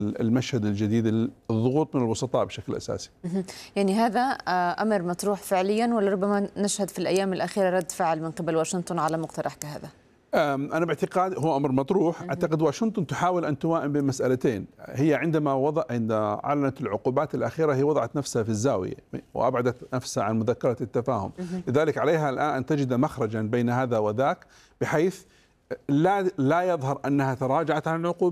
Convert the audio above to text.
المشهد الجديد، الضغوط من الوسطاء بشكل أساسي. يعني هذا أمر مطروح فعليا، ولا ربما نشهد في الأيام الأخيرة رد فعل من قبل واشنطن على مقترح كهذا؟ أنا باعتقاد هو أمر مطروح. أعتقد واشنطن تحاول أن توائم بين مسألتين. هي عند أعلنت العقوبات الأخيرة هي وضعت نفسها في الزاوية وأبعدت نفسها عن مذكرة التفاهم. لذلك عليها الآن أن تجد مخرجا بين هذا وذاك، بحيث لا يظهر أنها تراجعت عن العقوبات